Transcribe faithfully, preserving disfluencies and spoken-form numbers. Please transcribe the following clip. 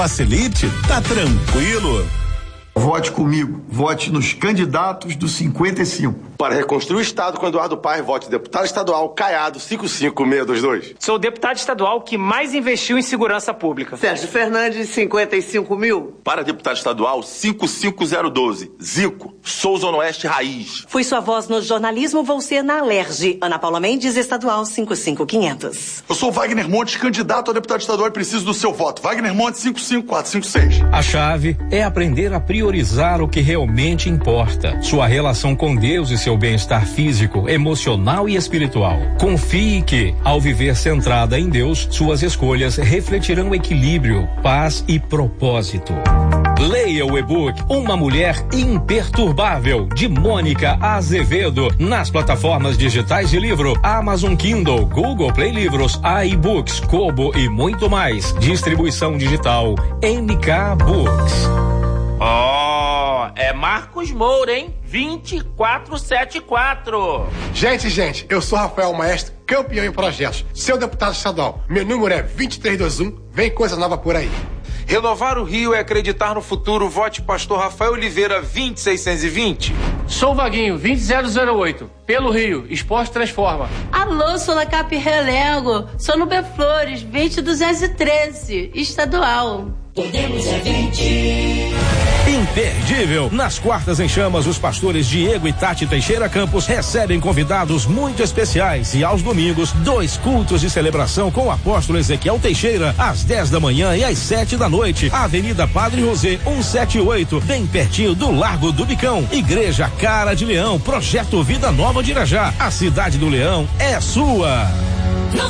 Facilite, tá tranquilo. Vote comigo, vote nos candidatos do cinquenta e cinco. Para reconstruir o Estado com Eduardo Paes, vote deputado estadual Caiado cinco cinco seis dois dois. Sou o deputado estadual que mais investiu em segurança pública. Sérgio Fernandes, cinquenta e cinco mil. Para deputado estadual cinco cinco zero um dois. Zico, sou Zona Oeste Raiz. Fui sua voz no jornalismo, vou ser na Alerj. Ana Paula Mendes, estadual cinco cinco quinhentos. Eu sou Wagner Montes, candidato a deputado estadual e preciso do seu voto. Wagner Montes, cinco cinco quatro cinco seis. A chave é aprender a priorizar o que realmente importa. Sua relação com Deus e seu bem-estar físico, emocional e espiritual. Confie que, ao viver centrada em Deus, suas escolhas refletirão equilíbrio, paz e propósito. Leia o e-book Uma Mulher Imperturbável, de Mônica Azevedo, nas plataformas digitais de livro Amazon Kindle, Google Play Livros, iBooks, Kobo e muito mais. Distribuição digital M K Books. Ó, oh, é Marcos Moura, hein? vinte e quatro setenta e quatro. Gente, gente, eu sou Rafael Maestro, campeão em projetos, seu deputado estadual. Meu número é vinte e três vinte e um, vem coisa nova por aí. Renovar o Rio é acreditar no futuro. Vote Pastor Rafael Oliveira vinte seiscentos e vinte. Sou Vaguinho vinte zero zero oito. Pelo Rio, Esporte Transforma. Alô, sou na Cap Relego. Sou no B Flores vinte duzentos e treze. Estadual. Podemos é vinte. Imperdível! Nas quartas em chamas, os pastores Diego e Tati Teixeira Campos recebem convidados muito especiais e aos domingos, dois cultos de celebração com o apóstolo Ezequiel Teixeira, às dez da manhã e às sete da noite. Avenida Padre José, cento e setenta e oito, bem pertinho do Largo do Bicão. Igreja Cara de Leão, Projeto Vida Nova de Irajá. A cidade do Leão é sua.